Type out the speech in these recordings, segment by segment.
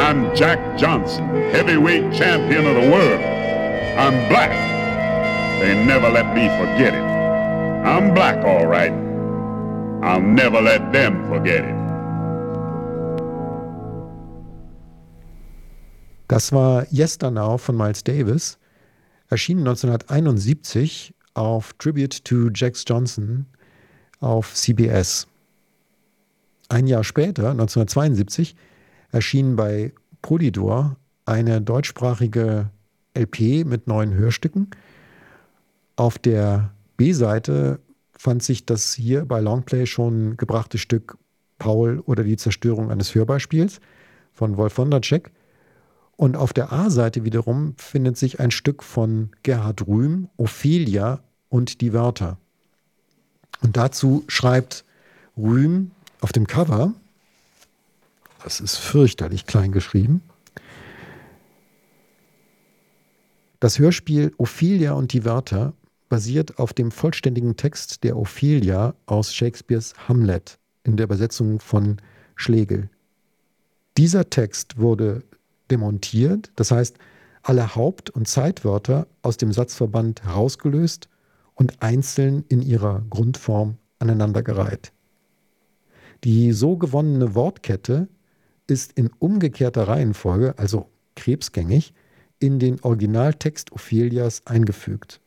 I'm Jack Johnson, heavyweight champion of the world. I'm black. They never let me forget it. I'm black, all right. I'll never let them forget it. Das war Yesternow von Miles Davis, erschien 1971 auf Tribute to Jack Johnson auf CBS. Ein Jahr später, 1972, erschien bei Polydor eine deutschsprachige LP mit 9 Hörstücken. Auf der B-Seite fand sich das hier bei Longplay schon gebrachte Stück Paul oder die Zerstörung eines Hörbeispiels von Wolf Wondercheck. Und auf der A-Seite wiederum findet sich ein Stück von Gerhard Rühm, Ophelia und die Wörter. Und dazu schreibt Rühm auf dem Cover, das ist fürchterlich klein geschrieben, das Hörspiel Ophelia und die Wörter basiert auf dem vollständigen Text der Ophelia aus Shakespeares Hamlet in der Übersetzung von Schlegel. Dieser Text wurde demontiert, das heißt, alle Haupt- und Zeitwörter aus dem Satzverband herausgelöst und einzeln in ihrer Grundform aneinandergereiht. Die so gewonnene Wortkette ist in umgekehrter Reihenfolge, also krebsgängig, in den Originaltext Ophelias eingefügt.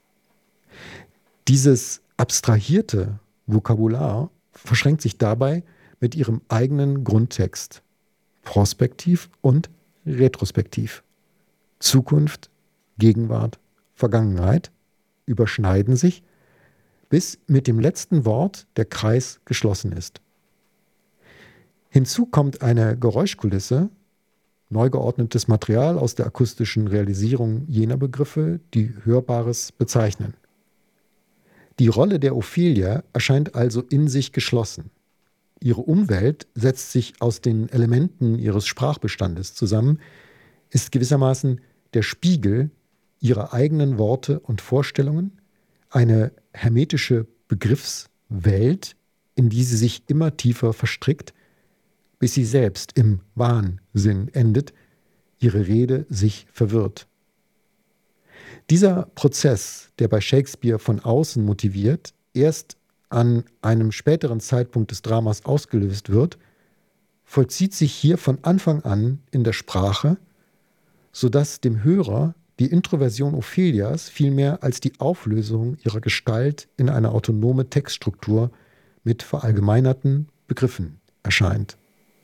Dieses abstrahierte Vokabular verschränkt sich dabei mit ihrem eigenen Grundtext, prospektiv und retrospektiv. Zukunft, Gegenwart, Vergangenheit überschneiden sich, bis mit dem letzten Wort der Kreis geschlossen ist. Hinzu kommt eine Geräuschkulisse, neu geordnetes Material aus der akustischen Realisierung jener Begriffe, die Hörbares bezeichnen. Die Rolle der Ophelia erscheint also in sich geschlossen. Ihre Umwelt setzt sich aus den Elementen ihres Sprachbestandes zusammen, ist gewissermaßen der Spiegel ihrer eigenen Worte und Vorstellungen, eine hermetische Begriffswelt, in die sie sich immer tiefer verstrickt, bis sie selbst im Wahnsinn endet, ihre Rede sich verwirrt. Dieser Prozess, der bei Shakespeare von außen motiviert, erst an einem späteren Zeitpunkt des Dramas ausgelöst wird, vollzieht sich hier von Anfang an in der Sprache, sodass dem Hörer die Introversion Ophelias vielmehr als die Auflösung ihrer Gestalt in eine autonome Textstruktur mit verallgemeinerten Begriffen erscheint.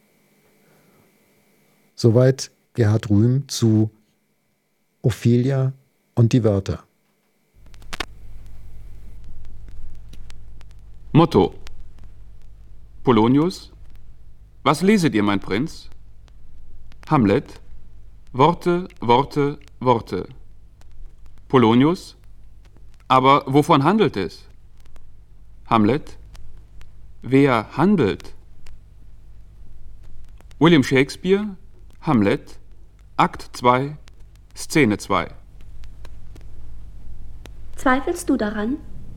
Soweit Gerhard Rühm zu Ophelia und die Wörter. Motto: Polonius: Was leset ihr, mein Prinz? Hamlet: Worte, Worte, Worte. Polonius: Aber wovon handelt es? Hamlet: Wer handelt? William Shakespeare, Hamlet, Akt 2, Szene 2. Zweifelst du daran?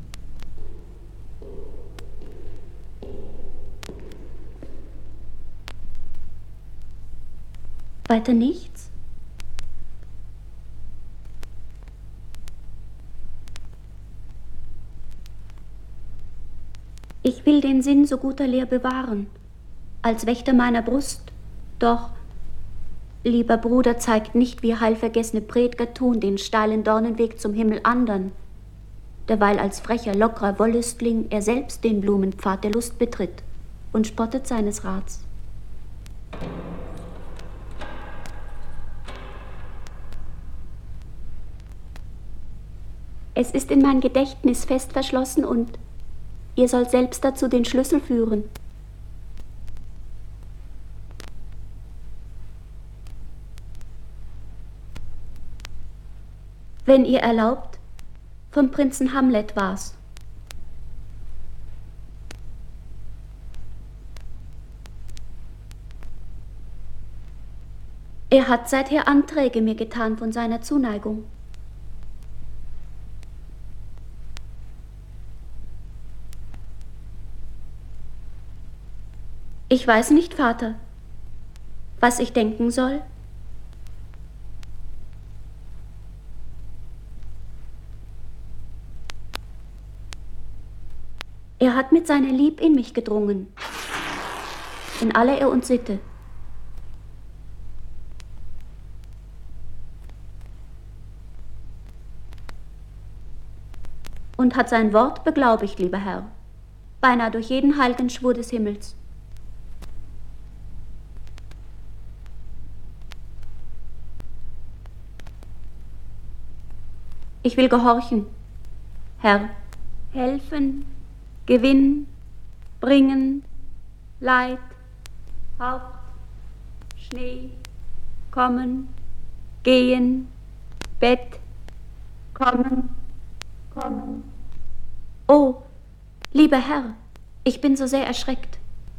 Weiter nichts? Ich will den Sinn so guter Lehr bewahren, als Wächter meiner Brust, doch, lieber Bruder, zeigt nicht, wie heilvergessene Prediger tun, den steilen Dornenweg zum Himmel andern, derweil als frecher, lockerer Wollüstling er selbst den Blumenpfad der Lust betritt und spottet seines Rats. Es ist in mein Gedächtnis fest verschlossen und ihr sollt selbst dazu den Schlüssel führen. Wenn ihr erlaubt, vom Prinzen Hamlet war's. Er hat seither Anträge mir getan von seiner Zuneigung. Ich weiß nicht, Vater. Was ich denken soll? Er hat mit seiner Lieb in mich gedrungen, in aller Ehr und Sitte. Und hat sein Wort beglaubigt, lieber Herr, beinahe durch jeden heiligen Schwur des Himmels. Ich will gehorchen, Herr, helfen, Gewinn, bringen, Leid, Haupt, Schnee, kommen, gehen, Bett, kommen, kommen. Oh, lieber Herr, ich bin so sehr erschreckt.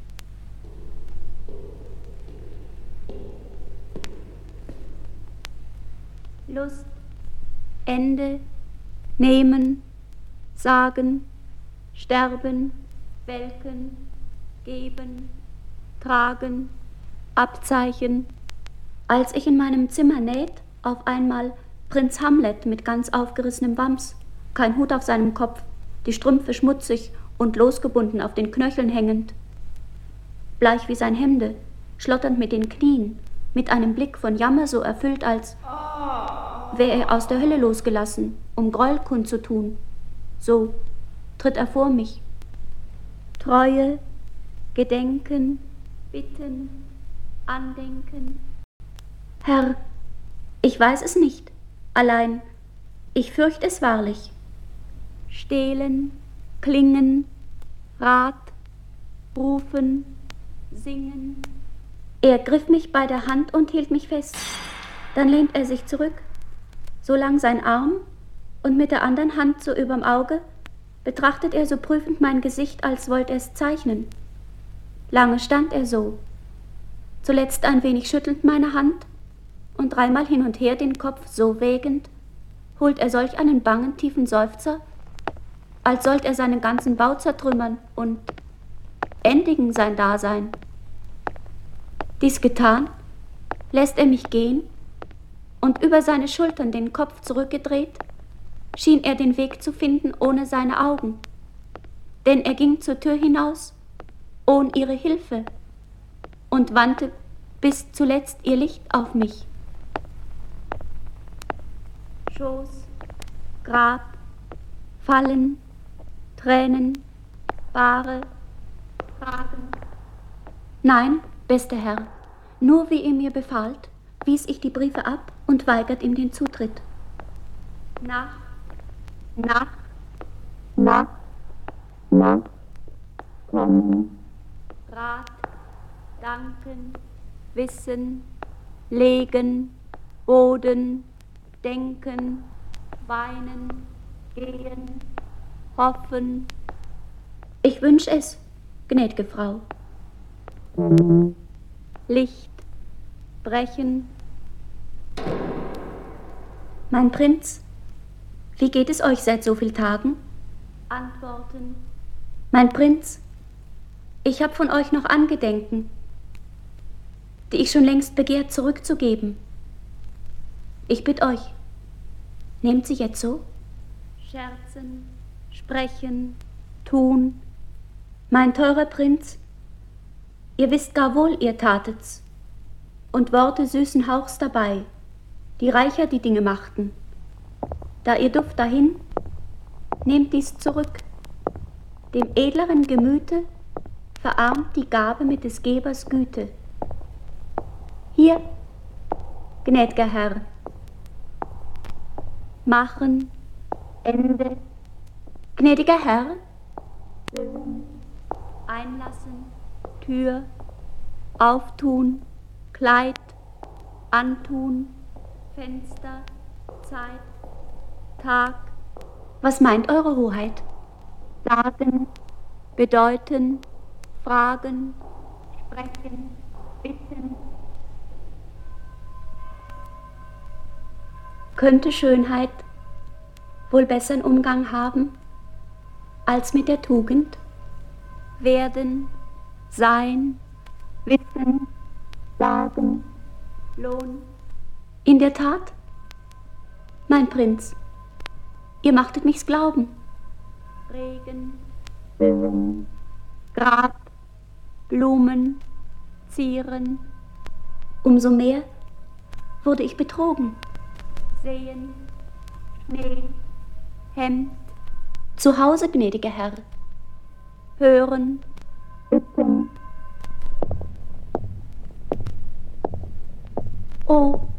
Lust, Ende, nehmen, sagen, sterben, welken, geben, tragen, Abzeichen. Als ich in meinem Zimmer näht, auf einmal Prinz Hamlet mit ganz aufgerissenem Wams, kein Hut auf seinem Kopf, die Strümpfe schmutzig und losgebunden auf den Knöcheln hängend, bleich wie sein Hemde, schlotternd mit den Knien, mit einem Blick von Jammer so erfüllt, als wäre er aus der Hölle losgelassen, um Groll kundzutun. So tritt er vor mich. Treue, Gedenken, Bitten, Andenken. Herr, ich weiß es nicht, allein ich fürcht es wahrlich. Stehlen, klingen, Rat, rufen, singen. Er griff mich bei der Hand und hielt mich fest. Dann lehnt er sich zurück, so lang sein Arm, und mit der anderen Hand so überm Auge betrachtet er so prüfend mein Gesicht, als wollte er es zeichnen. Lange stand er so, zuletzt ein wenig schüttelnd meine Hand und dreimal hin und her den Kopf so wägend, holt er solch einen bangen, tiefen Seufzer, als sollte er seinen ganzen Bau zertrümmern und endigen sein Dasein. Dies getan, lässt er mich gehen, und über seine Schultern den Kopf zurückgedreht, schien er den Weg zu finden ohne seine Augen, denn er ging zur Tür hinaus, ohne ihre Hilfe, und wandte bis zuletzt ihr Licht auf mich. Schoß, Grab, Fallen, Tränen, Bahre, Tragen. Nein, bester Herr, nur wie ihr mir befahlt, wies ich die Briefe ab und weigert ihm den Zutritt. Nacht, Nacht, Nacht, Nacht, kommen. Rat, danken, wissen, legen, Boden, denken, weinen, gehen, hoffen. Ich wünsch es, gnädige Frau. Licht, brechen. Mein Prinz, wie geht es euch seit so vielen Tagen? Antworten. Mein Prinz, ich hab von euch noch Angedenken, die ich schon längst begehrt zurückzugeben. Ich bitt euch, nehmt sie jetzt so? Scherzen, sprechen, tun. Mein teurer Prinz, ihr wisst gar wohl, ihr tatet's, und Worte süßen Hauchs dabei, die reicher die Dinge machten. Da ihr Duft dahin, nehmt dies zurück. Dem edleren Gemüte verarmt die Gabe mit des Gebers Güte. Hier, gnäd'ger Herr, machen, Ende. Gnädiger Herr, einlassen, Tür, auftun, Kleid, antun, Fenster, Zeit, Tag. Was meint Eure Hoheit? Sagen, bedeuten, fragen, sprechen, bitten. Könnte Schönheit wohl besseren Umgang haben als mit der Tugend? Werden, sein, wissen, Sagen, Lohn. In der Tat, mein Prinz, ihr machtet mich's glauben. Regen, Willen, Grab, Blumen, Zieren. Umso mehr wurde ich betrogen. Sehen, Schnee, Hemd. Zu Hause, gnädiger Herr. Hören, bitten. Oh,